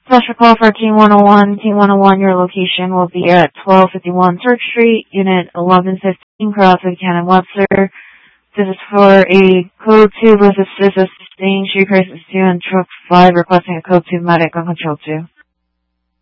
Special call for Team 101. Team 101, your location will be at 1251 Turk Street, Unit 1115, Crosby, Cannon, Webster. This is for a Code 2 versus Street Crisis 2 and Truck 5 requesting a Code 2 medic on Control 2.